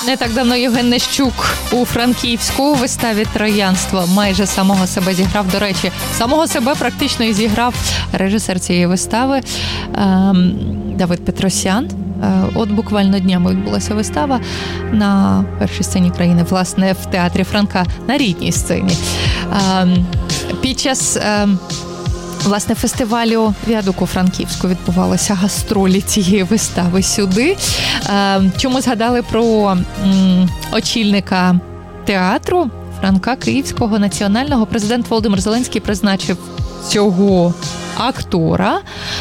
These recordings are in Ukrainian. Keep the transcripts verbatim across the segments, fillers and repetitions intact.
Не так давно Євген Нищук у Франківську у виставі «Троянство» майже самого себе зіграв. До речі, самого себе практично і зіграв режисер цієї вистави Давид Петросян. От буквально днями відбулася вистава на першій сцені країни, власне, в театрі Франка, на рідній сцені. Під час власне фестивалю «Віадук» у Франківську відбувалися гастролі цієї вистави сюди. Чому згадали про очільника театру Франка Київського національного? Президент Володимир Зеленський призначив цього актора,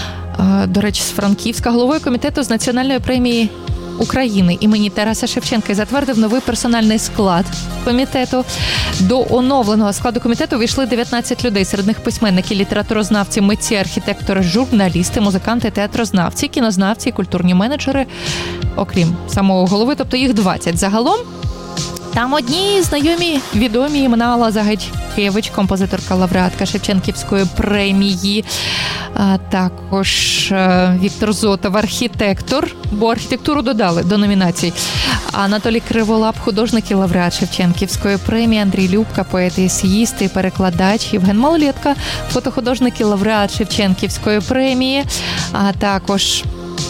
до речі, з Франківська, головою комітету з національної премії України імені Тараса Шевченка і затвердив новий персональний склад комітету. До оновленого складу комітету війшли дев'ятнадцять людей. Серед них письменники, літературознавці, митці, архітектори, журналісти, музиканти, театрознавці, кінознавці, культурні менеджери, окрім самого голови, тобто їх двадцять. Загалом там одні знайомі, відомі імена: Алла Загайкевич, композиторка, лауреатка Шевченківської премії, а також Віктор Зотов, архітектор, бо архітектуру додали до номінацій, Анатолій Криволап, художник і лауреат Шевченківської премії, Андрій Любка, поет і есеїст і перекладач, Євген Малолєтка, фотохудожник і лауреат Шевченківської премії, а також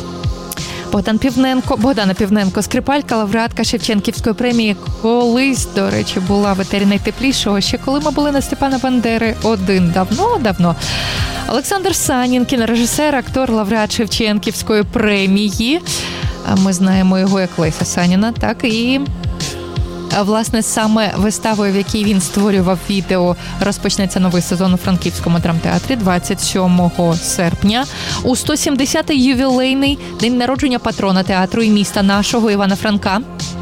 Богдан Півненко, Богдана Півненко, скрипалька, лауреатка Шевченківської премії. Колись, до речі, була в етері найтеплішого, ще коли ми були на Степана Бандери один, давно-давно. Олександр Санін, кінорежисер, актор, лауреат Шевченківської премії. Ми знаємо його як Леся Саніна, так, і власне, саме виставою, в якій він створював відео, розпочнеться новий сезон у Франківському драмтеатрі двадцять сьомого серпня. У сто сімдесятий ювілейний день народження патрона театру і міста нашого Івана Франка.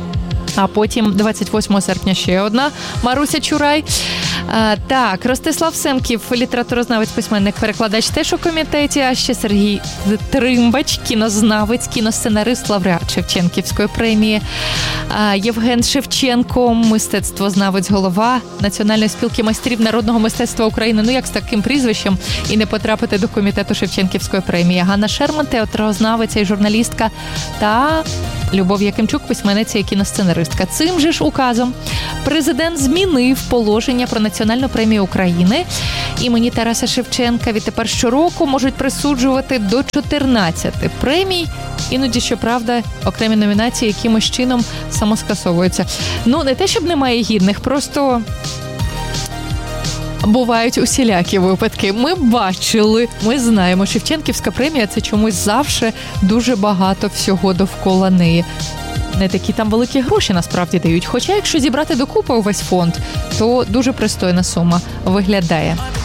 А потім двадцять восьмого серпня ще одна Маруся Чурай. А, так, Ростислав Семків, літературознавець, письменник, перекладач, теж у комітеті, а ще Сергій Тримбач, кінознавець, кіносценарист, лауреат Шевченківської премії. А, Євген Шевченко, мистецтвознавець, голова Національної спілки майстрів народного мистецтва України. Ну як з таким прізвищем і не потрапити до комітету Шевченківської премії? Ганна Шерман, театрознавиця і журналістка, та Любов Якимчук, письменниця і кіносценаристка. Цим же ж указом президент змінив положення про Національну премію України імені Тараса Шевченка. Відтепер щороку можуть присуджувати до чотирнадцяти премій. Іноді, щоправда, окремі номінації якимось чином самоскасовуються. Ну, не те, щоб немає гідних, просто бувають усілякі випадки. Ми бачили, ми знаємо, Шевченківська премія – це чомусь завжди дуже багато всього довкола неї. Не такі там великі гроші насправді дають. Хоча, якщо зібрати докупи увесь фонд, то дуже пристойна сума виглядає.